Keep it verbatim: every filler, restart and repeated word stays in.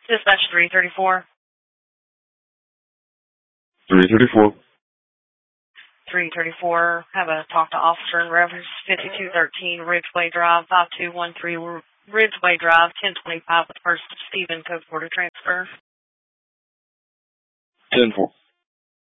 Dispatch three thirty-four. three thirty-four. three thirty-four. Have a talk to officer in reference fifty-two thirteen Ridgeway Drive, five two one three Ridgeway Drive, ten twenty-five with First Stephen, code four to transfer. ten four.